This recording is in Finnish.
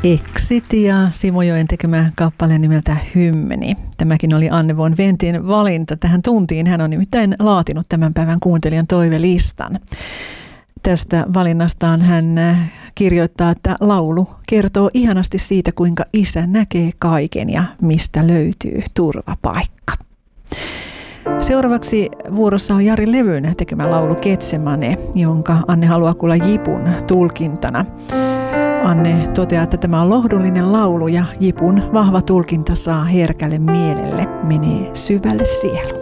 Exit ja Simojoen tekemä kappale nimeltä Hymmeni. Tämäkin oli Anne von Wentin valinta tähän tuntiin. Hän on nimittäin laatinut tämän päivän kuuntelijan toivelistan. Tästä valinnastaan hän kirjoittaa, että laulu kertoo ihanasti siitä, kuinka isä näkee kaiken ja mistä löytyy turvapaikka. Seuraavaksi vuorossa on Jari Levyn tekemä laulu Getsemane, jonka Anne haluaa kuulla Jipun tulkintana. Anne toteaa, että tämä on lohdullinen laulu ja Jipun vahva tulkinta saa herkälle mielelle, menee syvälle sieluun.